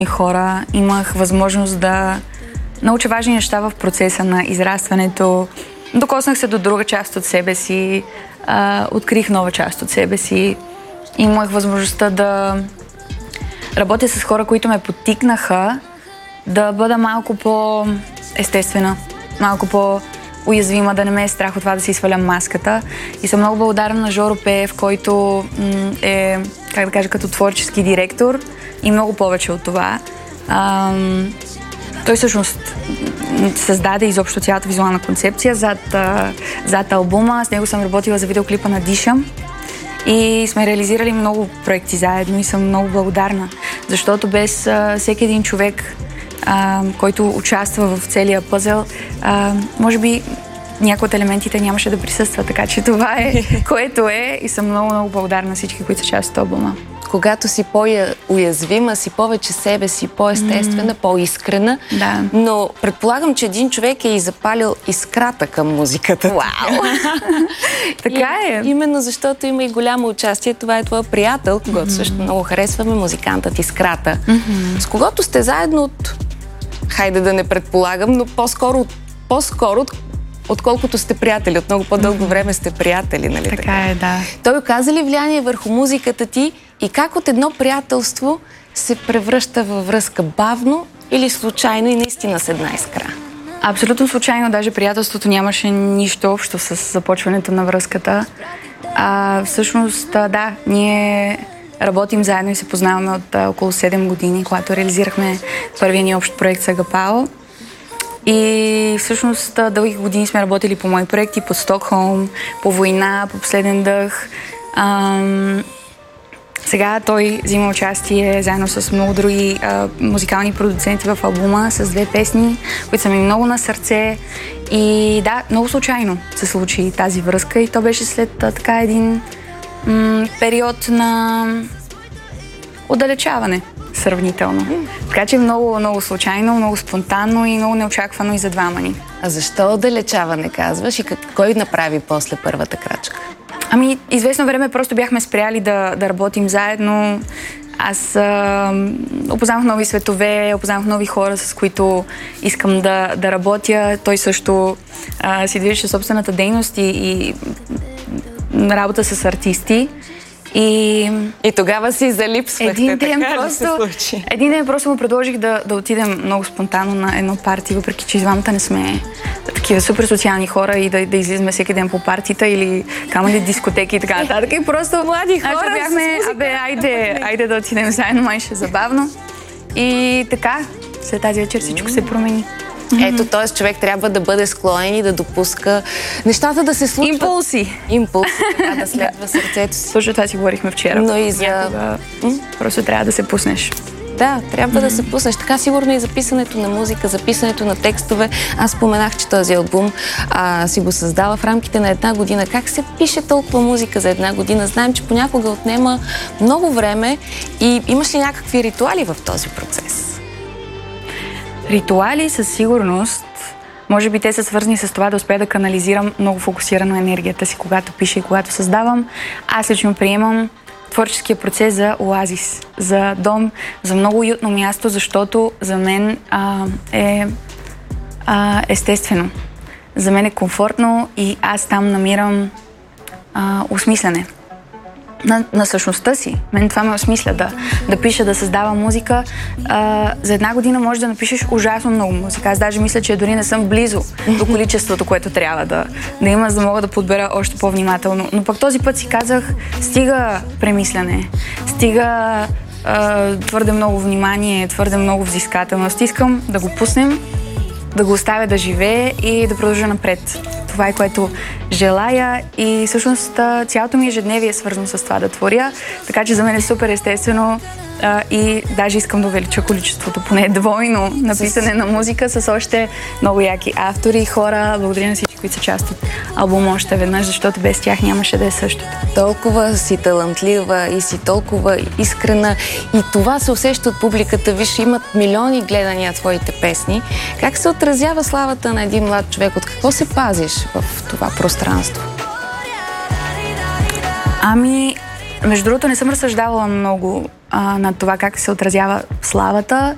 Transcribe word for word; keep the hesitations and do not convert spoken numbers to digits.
хора, имах възможност да науча важни неща в процеса на израстването, докоснах се до друга част от себе си, а, открих нова част от себе си, имах възможността да работя с хора, които ме подтикнаха да бъда малко по-естествена, малко по-уязвима, да не ме е страх от това да си свалям маската. И съм много благодарна на Жоро Пеев, който м- е, как да кажа, като творчески директор и много повече от това. Ам, той всъщност създаде изобщо цялата визуална концепция зад, а, зад албума. С него съм работила за видеоклипа на Дишам и сме реализирали много проекти заедно и съм много благодарна, защото без а, всеки един човек, а, който участва в целия пъзел, а, може би някои от елементите нямаше да присъства, така че това е което е и съм много, много благодарна на всички, които са част от албума. Когато си по-уязвима, си повече себе си, по-естествена, mm. по-искрена. Да. Но предполагам, че един човек е и запалил искрата към музиката. Вау! Така е. И, именно защото има и голямо участие. Това е твоя приятел, когото mm-hmm. също много харесваме, музикантът Искрата. Mm-hmm. С когото сте заедно от... Хайде да не предполагам, но по-скоро, по-скоро отколкото сте приятели. От много по-дълго mm-hmm. време сте приятели, нали така? Така е, да. Той оказа ли влияние върху музиката ти и как от едно приятелство се превръща във връзка бавно или случайно и наистина с една искра? Абсолютно случайно. Даже приятелството нямаше нищо общо с започването на връзката. А, всъщност, да, ние работим заедно и се познаваме от а, около седем години, когато реализирахме първия ни общ проект с Агапао. И всъщност дълги години сме работили по мои проекти, по Стокхолм, по Война, по Последен дъх. Ам... Сега той взима участие заедно с много други а, музикални продуценти в албума с две песни, които са ми много на сърце. И да, много случайно се случи тази връзка и то беше след а, така един м- период на отдалечаване сравнително. Mm. Така че много, много случайно, много спонтанно и много неочаквано и за двама ни. А защо отдалечаване казваш и как, кой направи после първата крачка? Ами, известно време просто бяхме спряли да, да работим заедно. Аз а, опознавах нови светове, опознавах нови хора, с които искам да, да работя. Той също а, си движеше собствената дейност и, и работа с артисти. И, и тогава си залипсвахте, един ден така просто, да се случи. Един ден просто му предложих да, да отидем много спонтанно на едно парти, въпреки че двамата не сме такива супер социални хора и да, да излизаме всеки ден по партита или камъни дискотеки и така нататък. И просто млади хора бяхме, абе, айде, айде да отидем заедно, май ще е забавно. И така, след тази вечер всичко се промени. Ето, т.е. човек трябва да бъде склонен и да допуска нещата да се случват. Импулси. Импулси, така да следва сърцето си. Също това си говорихме вчера. Но и за... Някога, просто трябва да се пуснеш. Да, трябва mm-hmm. да се пуснеш. Така сигурно и за писането на музика, за писането на текстове. Аз споменах, че този албум а, си го създала в рамките на една година. Как се пише толкова музика за една година? Знаем, че понякога отнема много време и имаш ли някакви ритуали в този процес? Ритуали със сигурност. Може би те са свързани с това да успея да канализирам много фокусирано енергията си, когато пиша и когато създавам. Аз лично приемам творческия процес за оазис, за дом, за много уютно място, защото за мен а, е а, естествено. За мен е комфортно и аз там намирам а, осмислене на, на същността си. Мен това ме осмисля да, да пиша, да създавам музика. А, за една година можеш да напишеш ужасно много музика. Аз даже мисля, че дори не съм близо до количеството, което трябва да, да има, за да мога да подбера още по-внимателно. Но пък този път си казах, стига премислене, стига а, твърде много внимание, твърде много взискателност. Искам да го пуснем, да го оставя да живее и да продължа напред. Това е, което желая и всъщност цялото ми ежедневие е свързано с това да творя, така че за мен е супер естествено а, и даже искам да увелича количеството, поне двойно на писане на музика с още много яки автори и хора. Благодаря на всички, които са част от албума още веднъж, защото без тях нямаше да е същото. Толкова си талантлива и си толкова искрена и това се усеща от публиката. Виж, имат милиони гледания твоите песни. Как се отразява славата на един млад човек? От какво се пазиш в това пространство? Ами, между другото, не съм разсъждавала много а, над това как се отразява славата.